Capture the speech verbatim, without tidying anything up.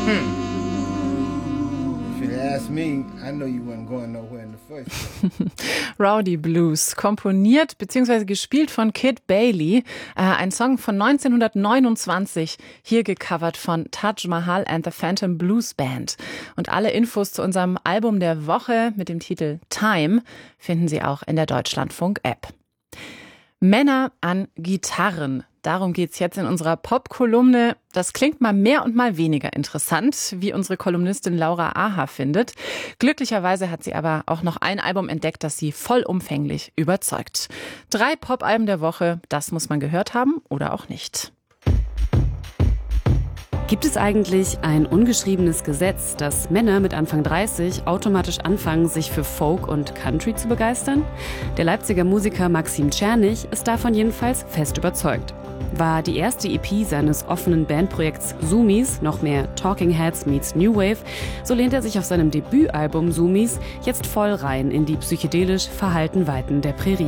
If you ask me, I know you wasn't going nowhere in the first place. Rowdy Blues, komponiert bzw. gespielt von Kid Bailey, äh, ein Song von neunzehnhundertneunundzwanzig, hier gecovert von Taj Mahal and the Phantom Blues Band. Und alle Infos zu unserem Album der Woche mit dem Titel Time finden Sie auch in der Deutschlandfunk-App. Männer an Gitarren. Darum geht's jetzt in unserer Pop-Kolumne. Das klingt mal mehr und mal weniger interessant, wie unsere Kolumnistin Laura Aha findet. Glücklicherweise hat sie aber auch noch ein Album entdeckt, das sie vollumfänglich überzeugt. Drei Pop-Alben der Woche, das muss man gehört haben oder auch nicht. Gibt es eigentlich ein ungeschriebenes Gesetz, dass Männer mit Anfang dreißig automatisch anfangen, sich für Folk und Country zu begeistern? Der Leipziger Musiker Maxim Czernych ist davon jedenfalls fest überzeugt. War die erste E P seines offenen Bandprojekts Zoomies noch mehr Talking Heads meets New Wave, so lehnt er sich auf seinem Debütalbum Zoomies jetzt voll rein in die psychedelisch verhallten Weiten der Prärie.